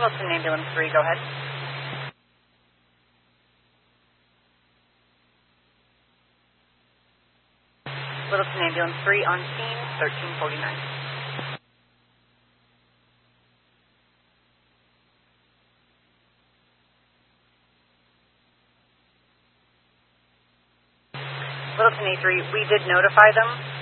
Littleton Ambulance 3, go ahead. Littleton Ambulance 3 on scene, 1349. Littleton A3, we did notify them.